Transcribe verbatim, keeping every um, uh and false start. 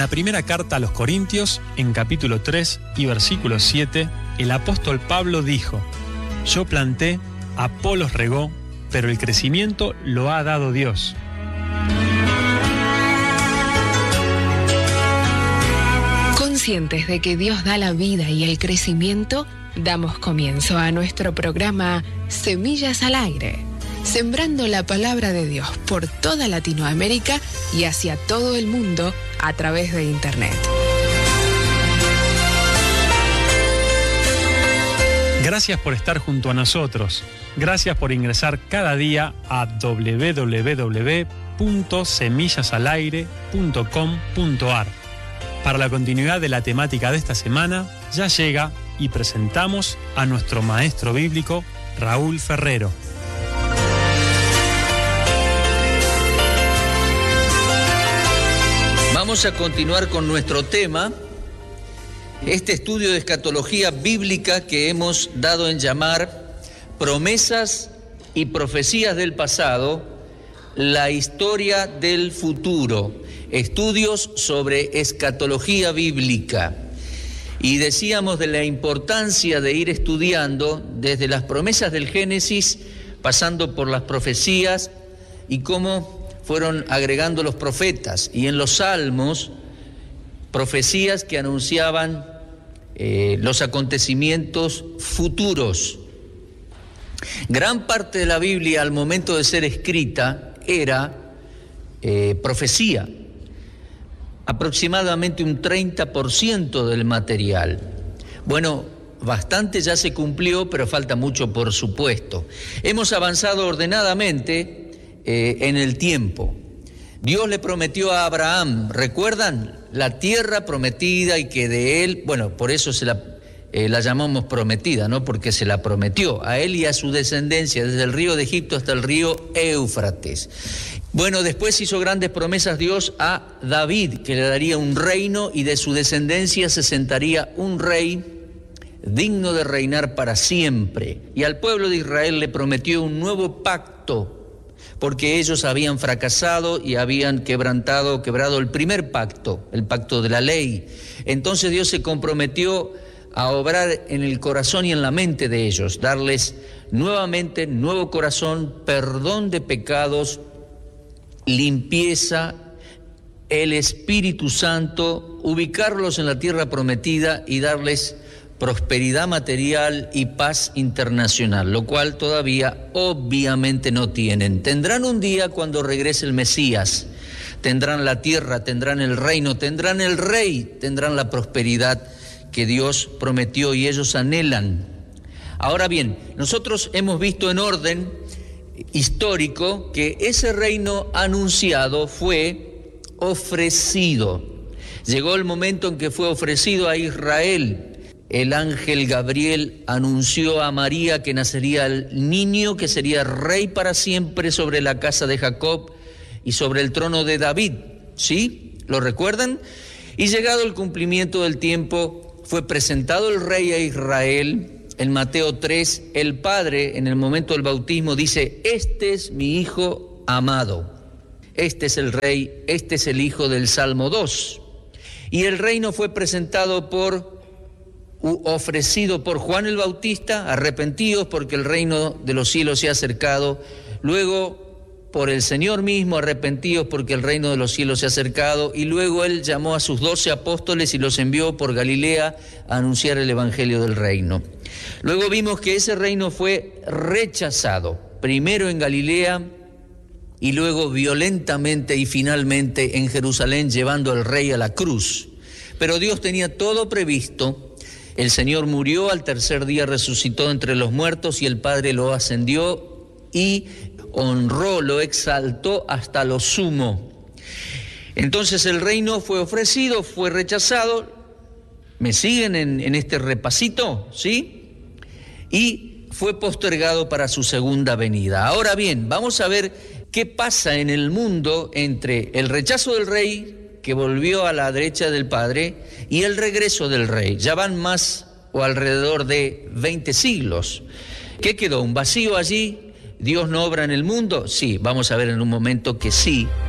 la primera carta a los Corintios, en capítulo tres y versículo siete, el apóstol Pablo dijo: Yo planté, Apolos regó, pero el crecimiento lo ha dado Dios. Conscientes de que Dios da la vida y el crecimiento, damos comienzo a nuestro programa Semillas al Aire, sembrando la palabra de Dios por toda Latinoamérica y hacia todo el mundo a través de Internet. Gracias por estar junto a nosotros. Gracias por ingresar cada día a doble u doble u doble u punto semillas al aire punto com punto a r. Para la continuidad de la temática de esta semana, ya llega y presentamos a nuestro maestro bíblico, Raúl Ferrero. Vamos a continuar con nuestro tema, este estudio de escatología bíblica que hemos dado en llamar Promesas y Profecías del Pasado, la historia del futuro, estudios sobre escatología bíblica. Y decíamos de la importancia de ir estudiando desde las promesas del Génesis, pasando por las profecías y cómo fueron agregando los profetas, y en los Salmos, profecías que anunciaban eh, los acontecimientos futuros. Gran parte de la Biblia, al momento de ser escrita, era eh, profecía. Aproximadamente un treinta por ciento del material. Bueno, bastante ya se cumplió, pero falta mucho, por supuesto. Hemos avanzado ordenadamente Eh, en el tiempo. Dios le prometió a Abraham, ¿recuerdan? La tierra prometida y que de él, bueno, por eso se la, eh, la llamamos prometida, ¿no? Porque se la prometió a él y a su descendencia, desde el río de Egipto hasta el río Éufrates. Bueno, después hizo grandes promesas Dios a David, que le daría un reino y de su descendencia se sentaría un rey digno de reinar para siempre. Y al pueblo de Israel le prometió un nuevo pacto, porque ellos habían fracasado y habían quebrantado, quebrado el primer pacto, el pacto de la ley. Entonces Dios se comprometió a obrar en el corazón y en la mente de ellos, darles nuevamente nuevo corazón, perdón de pecados, limpieza, el Espíritu Santo, ubicarlos en la tierra prometida y darles prosperidad material y paz internacional, lo cual todavía obviamente no tienen. Tendrán un día cuando regrese el Mesías, tendrán la tierra, tendrán el reino, tendrán el rey, tendrán la prosperidad que Dios prometió y ellos anhelan. Ahora bien, nosotros hemos visto en orden histórico que ese reino anunciado fue ofrecido. Llegó el momento en que fue ofrecido a Israel. El ángel Gabriel anunció a María que nacería el niño que sería rey para siempre sobre la casa de Jacob y sobre el trono de David. ¿Sí? ¿Lo recuerdan? Y llegado el cumplimiento del tiempo, fue presentado el rey a Israel. En Mateo tres, el padre, en el momento del bautismo, dice: Este es mi hijo amado. Este es el rey, este es el hijo del Salmo dos. Y el reino fue presentado por... ofrecido por Juan el Bautista: arrepentidos porque el reino de los cielos se ha acercado. Luego por el Señor mismo: arrepentidos porque el reino de los cielos se ha acercado. Y luego él llamó a sus doce apóstoles y los envió por Galilea a anunciar el evangelio del reino. Luego vimos que ese reino fue rechazado, primero en Galilea y luego violentamente y finalmente en Jerusalén, llevando al rey a la cruz. Pero Dios tenía todo previsto. El Señor murió, al tercer día resucitó entre los muertos y el Padre lo ascendió y honró, lo exaltó hasta lo sumo. Entonces el reino fue ofrecido, fue rechazado. ¿Me siguen en, en este repasito? ¿Sí? Y fue postergado para su segunda venida. Ahora bien, vamos a ver qué pasa en el mundo entre el rechazo del rey, que volvió a la derecha del Padre, y el regreso del rey. Ya van más o alrededor de veinte siglos. ¿Qué quedó? ¿Un vacío allí? ¿Dios no obra en el mundo? Sí, vamos a ver en un momento que sí.